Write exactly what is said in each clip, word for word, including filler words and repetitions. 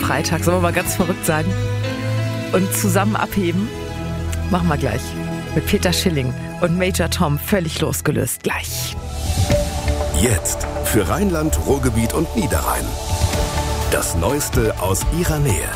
Freitag. Sollen wir mal ganz verrückt sein? Und zusammen abheben? Machen wir gleich. Mit Peter Schilling und Major Tom völlig losgelöst. Gleich. Jetzt für Rheinland, Ruhrgebiet und Niederrhein. Das Neueste aus ihrer Nähe.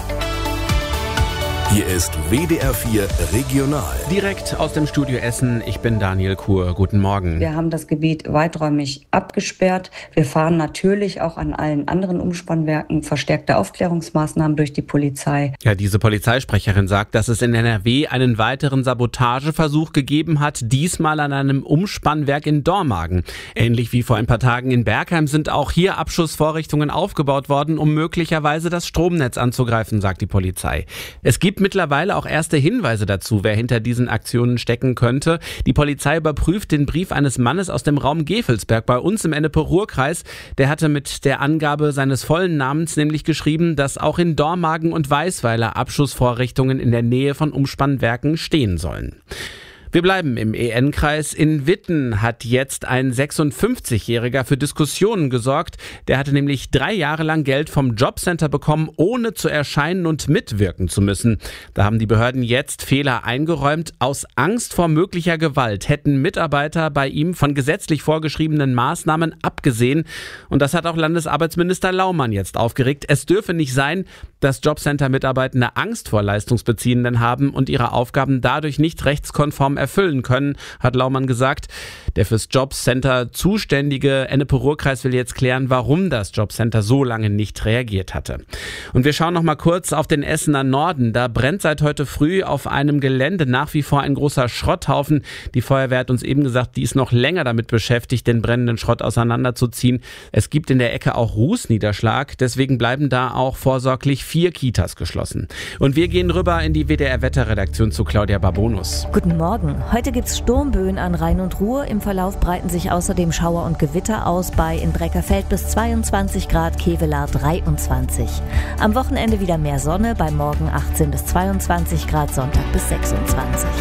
Hier ist W D R vier Regional. Direkt aus dem Studio Essen, ich bin Daniel Kuhr. Guten Morgen. Wir haben das Gebiet weiträumig abgesperrt. Wir fahren natürlich auch an allen anderen Umspannwerken verstärkte Aufklärungsmaßnahmen durch die Polizei. Ja, diese Polizeisprecherin sagt, dass es in N R W einen weiteren Sabotageversuch gegeben hat, diesmal an einem Umspannwerk in Dormagen. Ähnlich wie vor ein paar Tagen in Bergheim sind auch hier Abschussvorrichtungen aufgebaut worden, um möglicherweise das Stromnetz anzugreifen, sagt die Polizei. Es gibt mittlerweile auch erste Hinweise dazu, wer hinter diesen Aktionen stecken könnte. Die Polizei überprüft den Brief eines Mannes aus dem Raum Gevelsberg bei uns im Ennepe-Ruhr-Kreis. Der hatte mit der Angabe seines vollen Namens nämlich geschrieben, dass auch in Dormagen und Weisweiler Abschussvorrichtungen in der Nähe von Umspannwerken stehen sollen. Wir bleiben im E N-Kreis. In Witten hat jetzt ein sechsundfünfzigjähriger für Diskussionen gesorgt. Der hatte nämlich drei Jahre lang Geld vom Jobcenter bekommen, ohne zu erscheinen und mitwirken zu müssen. Da haben die Behörden jetzt Fehler eingeräumt. Aus Angst vor möglicher Gewalt hätten Mitarbeiter bei ihm von gesetzlich vorgeschriebenen Maßnahmen abgesehen. Und das hat auch Landesarbeitsminister Laumann jetzt aufgeregt. Es dürfe nicht sein, dass Jobcenter-Mitarbeitende Angst vor Leistungsbeziehenden haben und ihre Aufgaben dadurch nicht rechtskonform erfüllen können, hat Laumann gesagt. Der fürs Jobcenter zuständige Ennepe-Ruhr-Kreis will jetzt klären, warum das Jobcenter so lange nicht reagiert hatte. Und wir schauen noch mal kurz auf den Essener Norden. Da brennt seit heute früh auf einem Gelände nach wie vor ein großer Schrotthaufen. Die Feuerwehr hat uns eben gesagt, die ist noch länger damit beschäftigt, den brennenden Schrott auseinanderzuziehen. Es gibt in der Ecke auch Rußniederschlag, deswegen bleiben da auch vorsorglich vier Kitas geschlossen. Und wir gehen rüber in die W D R-Wetterredaktion zu Claudia Barbonus. Guten Morgen. Heute gibt's Sturmböen an Rhein und Ruhr. Im Verlauf breiten sich außerdem Schauer und Gewitter aus bei in Breckerfeld bis zweiundzwanzig Grad, Kevelaer dreiundzwanzig. Am Wochenende wieder mehr Sonne, bei morgen achtzehn bis zweiundzwanzig Grad, Sonntag bis sechsundzwanzig.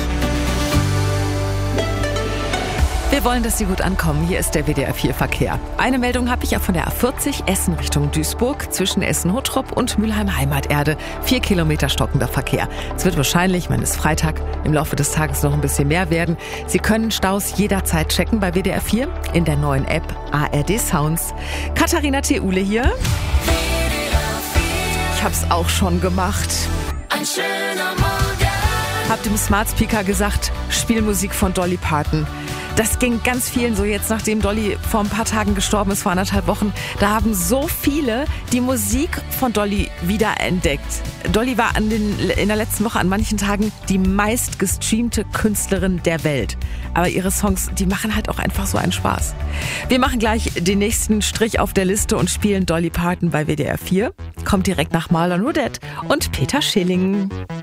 Wir wollen, dass Sie gut ankommen. Hier ist der W D R vier Verkehr. Eine Meldung habe ich ja von der A vierzig Essen Richtung Duisburg zwischen Essen-Hottrop und Mülheim-Heimaterde. Vier Kilometer stockender Verkehr. Es wird wahrscheinlich, wenn es Freitag, im Laufe des Tages noch ein bisschen mehr werden. Sie können Staus jederzeit checken bei W D R vier in der neuen App A R D Sounds. Katharina Theule hier. Ich hab's auch schon gemacht. Ein schöner Morgen. Hab dem Smart Speaker gesagt, Spielmusik von Dolly Parton. Das ging ganz vielen so jetzt, nachdem Dolly vor ein paar Tagen gestorben ist, vor anderthalb Wochen. Da haben so viele die Musik von Dolly wiederentdeckt. Dolly war an den, in der letzten Woche an manchen Tagen die meistgestreamte Künstlerin der Welt. Aber ihre Songs, die machen halt auch einfach so einen Spaß. Wir machen gleich den nächsten Strich auf der Liste und spielen Dolly Parton bei W D R vier. Kommt direkt nach Marlon Rodet und Peter Schilling.